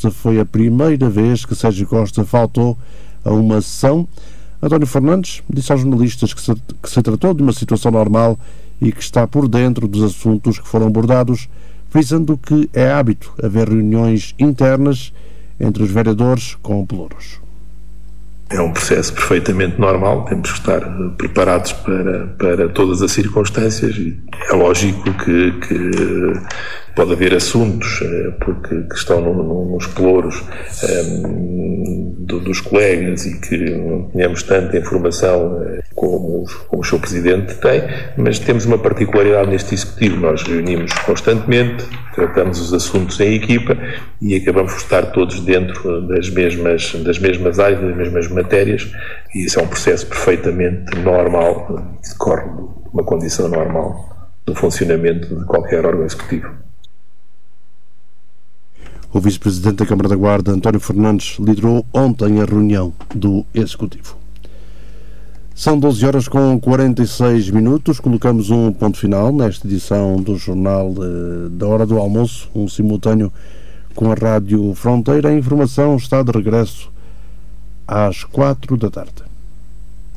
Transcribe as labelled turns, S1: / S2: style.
S1: Costa foi a primeira vez que Sérgio Costa faltou a uma sessão. António Fernandes disse aos jornalistas que se tratou de uma situação normal e que está por dentro dos assuntos que foram abordados, frisando que é hábito haver reuniões internas entre os vereadores com pelouros.
S2: É um processo perfeitamente normal, temos que estar preparados para todas as circunstâncias e é lógico que pode haver assuntos que estão nos pelouros dos colegas e que não tenhamos tanta informação como o Sr. Presidente tem, mas temos uma particularidade neste Executivo. Nós reunimos constantemente, tratamos os assuntos em equipa e acabamos por estar todos dentro das mesmas áreas, das mesmas matérias, e isso é um processo perfeitamente normal, que decorre de uma condição normal do funcionamento de qualquer órgão executivo.
S1: O vice-presidente da Câmara da Guarda, António Fernandes, liderou ontem a reunião do Executivo. São 12 horas com 46 minutos. Colocamos um ponto final nesta edição do Jornal da Hora do Almoço, um simultâneo com a Rádio Fronteira. A informação está de regresso às 4 da tarde.